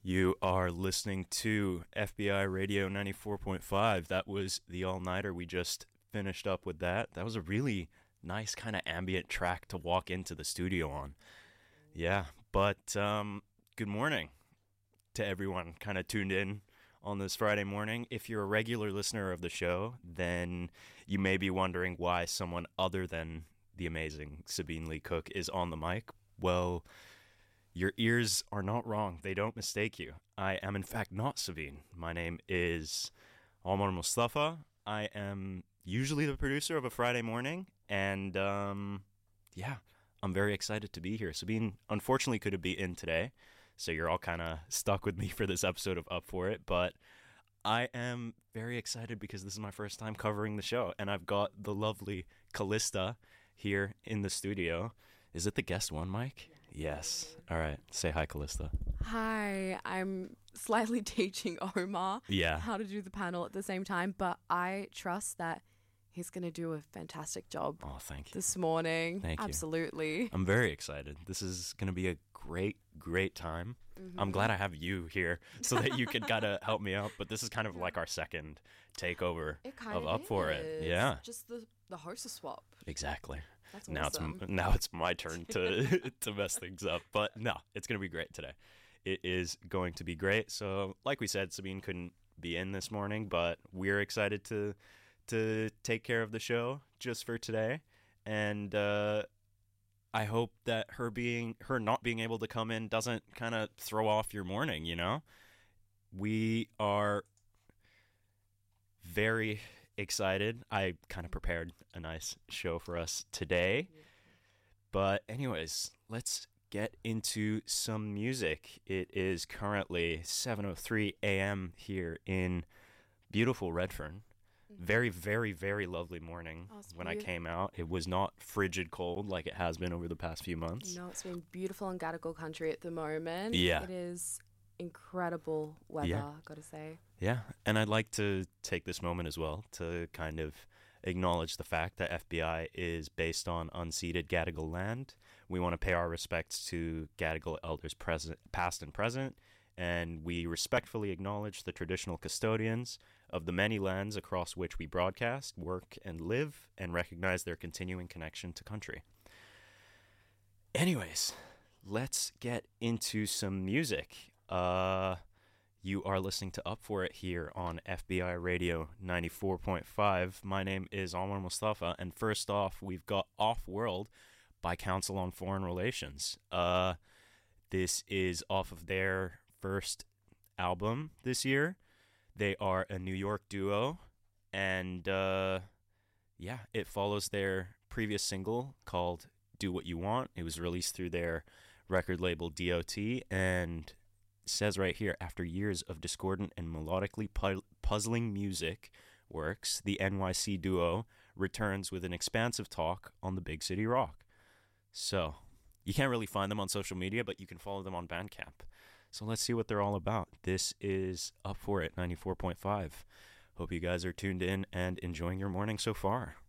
You are listening to FBI Radio 94.5. That was the all-nighter. We just finished up with that. That was a really nice kind of ambient track to walk into the studio on. Yeah, but good morning to everyone kind of tuned in on this Friday morning. If you're a regular listener of the show, then you may be wondering why someone other than the amazing Sabine Lee Cook is on the mic. Well, your ears are not wrong. They don't mistake you. I am, in fact, not Sabine. My name is Omar Mustafa. I am usually the producer of a Friday morning, and I'm very excited to be here. Sabine, unfortunately, couldn't be in today, so you're all kind of stuck with me for this episode of Up For It, but I am very excited because this is my first time covering the show, and I've got the lovely Callista here in the studio. Is it the guest one, Mike? Yes. All right. Say hi, Callista. Hi. I'm slightly teaching Omar how to do the panel at the same time, but I trust that he's going to do a fantastic job. Oh, thank you. This morning. Thank you. Absolutely. I'm very excited. This is going to be a great time. Mm-hmm. I'm glad I have you here so that you can kind of help me out, but this is kind of like our second takeover of Up For It. Yeah. Just the host swap. Exactly. That's awesome. Now it's my turn to to mess things up. But no, it's going to be great today. It is going to be great. So like we said, Sabine couldn't be in this morning, but we're excited to take care of the show just for today. And I hope that her not being able to come in doesn't kind of throw off your morning, you know? We are very excited. I kind of prepared a nice show for us today. But anyways, let's get into some music. It is currently 7:03 a.m. here in beautiful Redfern. Very, very, very lovely morning when I came out. It was not frigid cold like it has been over the past few months. No, it's been beautiful in Gadigal country at the moment. Yeah. It is incredible weather, gotta say. Yeah, and I'd like to take this moment as well to kind of acknowledge the fact that FBI is based on unceded Gadigal land. We want to pay our respects to Gadigal elders past and present, and we respectfully acknowledge the traditional custodians of the many lands across which we broadcast, work, and live, and recognize their continuing connection to country. Anyways, let's get into some music. You are listening to Up For It here on FBI Radio 94.5. My name is Omar Mustafa, and first off, we've got Off-World by Council on Foreign Relations. This is off of their first album this year. They are a New York duo, and it follows their previous single called Do What You Want. It was released through their record label DOT, and says right here, after years of discordant and melodically puzzling music works, the NYC duo returns with an expansive talk on the big city rock. So, you can't really find them on social media, but you can follow them on Bandcamp. So let's see what they're all about. This is Up For It 94.5. Hope you guys are tuned in and enjoying your morning so far.